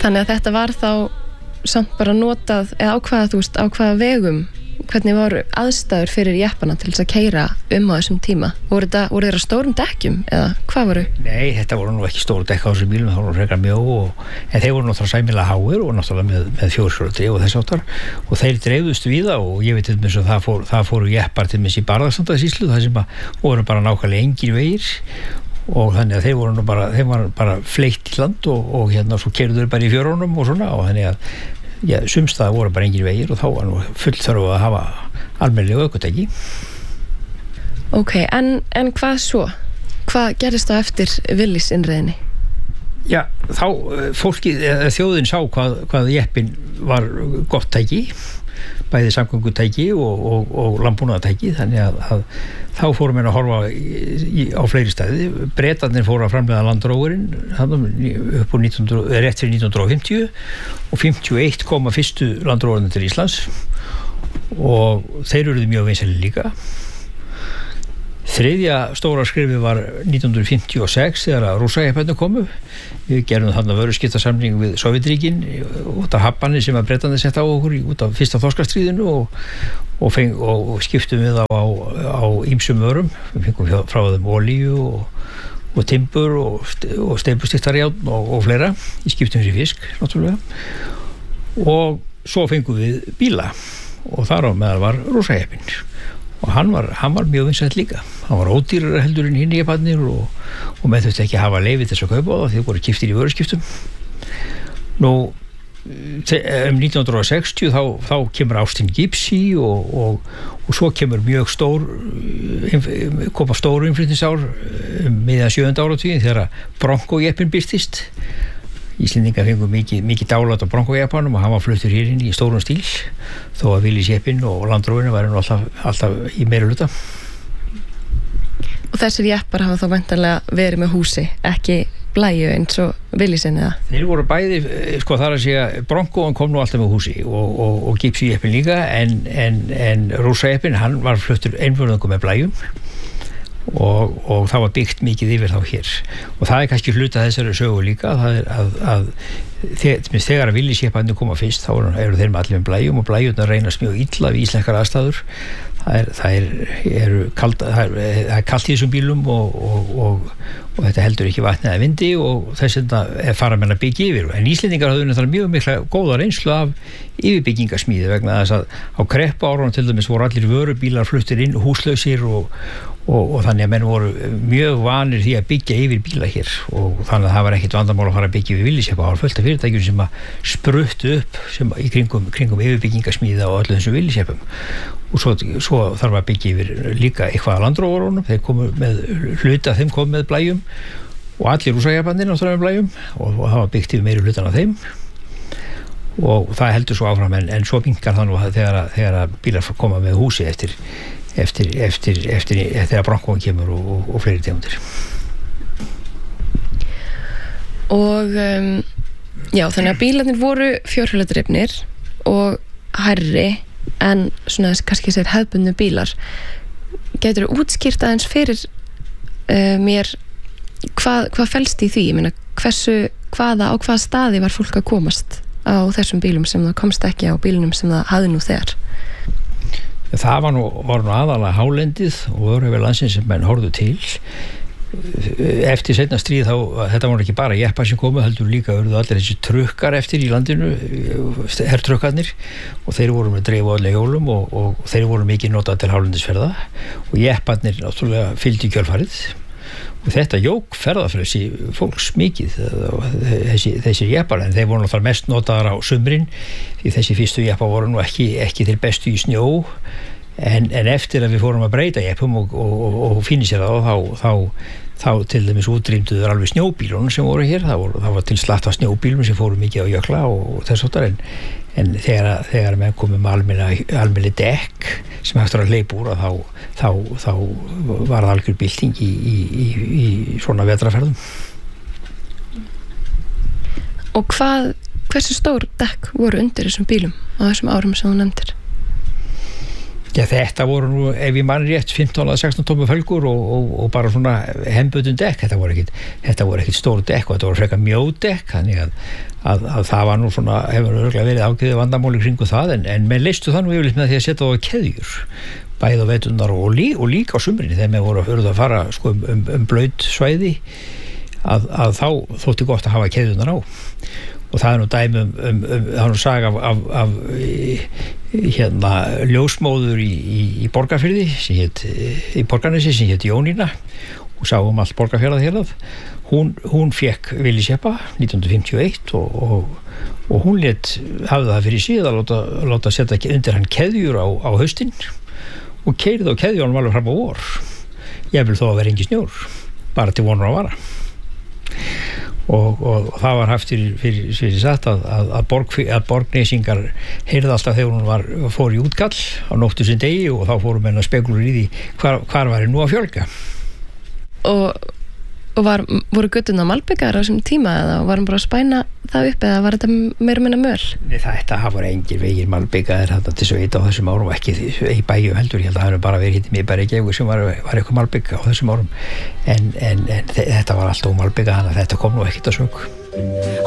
Þannig að þetta var þá samt bara notað, eða á hvaða vegum, hvernig voru aðstæður fyrir jeppana til þess að keyra á þessum tíma? Voru þeirra stórum dekkjum, eða hvað voru? Nei, þetta voru nú ekki stóru dekk á þessum bílum, það voru frekar mjó, en þeir voru náttúrulega sæmilega háir og náttúrulega með fjórskjóladrif og þess áttar, og þeir dreifðust víða, og ég veit til dæmis að það fóru jeppar til dæmis í Barðastrandarsýslu, það sem voru bara nákvæmlega engir vegir, og þannig að þeir var bara fleitt í land og hérna svo keyrðu þeir bara í fjörunum og svona, og þannig að sumstaðar voru bara engin vegir og þá var nú full þörf að hafa almennilega ökutæki. Ok, en hvað svo? Hvað gerist þá eftir Willys-innreiðinni? Já, þá þjóðin sá hvað jeppin var gott tæki, bæði samgöngutæki og landbúnaðartæki, þannig að þá fórum við að horfa á fleiri stæði. Bretarnir fóru að framleiða landróðurinn upp úr rétt fyrir 1950 og 51 koma fyrstu landróðurinn til Íslands og þeir eruðu mjög vinsælir líka. Þriðja stóra skrifið var 1956 þegar rússajepparnir komu. Við gerðum þarna vöruskiptasamning við Sovétríkin út af hafnbanni sem að Bretarnir setta á okkur út af fyrsta þorskastríðinu og skiptum við á ýmsum vörum. Við fengum frá þeim olíu og timbur og steypustyktarjárn og fleira. Við skiptum fyrir fisk, náttúrulega. Og svo fengum við bíla og þar á meðal var rússajeppinn. Og hann var mjög vinsæll líka. Hann var ódýrari heldur en hinni jepparnir og menn þurfti ekki að hafa leyfi til þess að kaupa á það, þeir voru keyptir í vöruskiptum. Nú, 1960 þá kemur Austin Gipsy og svo kemur mjög koma stór innflutningsár miðjan 7. áratuginn þegar Bronco-jeppinn birtist. Íslendingar fengu mikið dálæti á Bronco-jeppanum og hann var fluttur hér inn í stórum stíl þó að Willys-jeppinn og landróðurinn væri nú alltaf í meirihluta. Og þessir jeppar hafa þá væntanlega verið með húsi, ekki blæju eins og Willys-inn eða? Þeir voru bæði, þar að segja, Bronco kom nú alltaf með húsi og Gipsy-jeppinn líka, en rússajeppinn, hann var fluttur einvörðungu með blæjum og það var byggt mikið yfir þá hér og það er kannski hluta þessari sögu líka, það er að þegar að Willys-jepparnir koma fyrst þá eru þeir með allir með blæjum og blæjurnar reynast mjög illa við íslenskar aðstæður. Það er kalt í þessum bílum og þetta heldur ekki vatni eða vindi og þess vegna fara menn að byggja yfir, en Íslendingar hafðu náttúrulega mjög mikla góða reynslu af yfirbyggingasmíði vegna þess að á kreppuárunum til dæmis voru allir vörubílar fluttir inn húslausir og þannig að menn voru mjög vanir því að byggja yfir bíla hér og þannig að það var ekkert vandamál að fara að byggja yfir Willys-jeppa. Það var fullt af fyrirtækjum sem að spruttu upp í kringum yfirbyggingasmíða og öllu þessum Willys-jeppum og svo þarf að byggja yfir líka eitthvað að landróðurunum. Þeir komu með hluta þeim kom með blæjum og allir rússajepparnir náttúrulega með blæjum og það var byggt yfir meiri hlutan af þeim og það heldur svo áfram en svo minnkar það nú þegar að bílar koma með húsi eftir að Broncoinn kemur og fleiri tegundir. Og já, þannig að bílarnir voru fjórhjóladrifnir og hærri en svona kannski sér hefðbundnu bílar. Gætirðu útskýrt aðeins fyrir mér hvað felst í því? Ég meina, á hvaða staði var fólk að komast á þessum bílum sem það komst ekki á bílunum sem það hafði nú þegar? Það var nú aðalega hálendið og öðru yfir landsins sem menn horfðu til. Eftir seinna stríð þetta voru ekki bara jeppar sem komu, heldur líka urðu allir þessi trukkar eftir í landinu, hertrukkarnir og þeir voru með dreif á allir hjólum og þeir voru mikið notað til hálendisferða og jepparnir náttúrulega fylgdu kjölfarið og þetta jók ferðafrelsi fólks mikið þessi jeppar, en þeir voru náttúrulega mest notaðar á sumrin því þessi fyrstu jeppar voru nú ekki til bestu í snjó en eftir að við fórum að breyta jeppum og finni sér þá til dæmis útrýmduður alveg snjóbílunum sem voru hér, það var til slatt af snjóbílum sem fóru mikið á jökla og þess áttar en þegar menn komum með almennileg dekk sem eftir að hleypa úr þá var það algjör bylting í svona vetrarferðum. Og hversu stór dekk voru undir þessum bílum á þessum árum sem þú nefndir? Já, þetta voru nú, ef ég man rétt, 15-16 tómu fölgur og bara svona hembutun dekk, þetta voru ekkit stór dekk og þetta voru frekar mjó dekk, þannig að það var nú svona, hefur örugglega verið ákveðið vandamál í kringu það, en menn leystu það nú yfirleitt með því að setja á keðjur, bæði á veturnar og líka á sumrinni, þegar menn voru að fara sko, blautt svæði, að þá þótti gott að hafa keðjurnar á. Og það nú dæmi það nú saga af hérna ljósmóður í Borgarfirði í Borgarnesi sem hét Jónína og sáum allt Borgarfjarðarhérað. Hún fekk Villisjeppa 1951 og hún hafði það fyrir sig að láta setja undir hann keðjur á haustinn og keyrði á keðjunum alveg fram á vor. Ég vil þó að vera engin snjór, bara til vonar að vara. Og það var haft fyrir sagt að borgnesingar heyrði alltaf þegar hún fór í útkall á nóttu sem degi og þá fóru menn að spekulur í því hvar var nú að fjölga. Og voru götturnar malbikaðar á þessum tíma eða var hann bara að spæna það upp eða var þetta meira minna möl? Nei, þetta hafa engir vegir malbikaðar þetta til sveit á þessum árum og ekki í bæjum heldur, ég held að það hefur bara verið hittum í Reykjavík sem var eitthvað malbika á þessum árum en þetta var alltaf malbikað þannig að þetta kom nú ekkert að sök.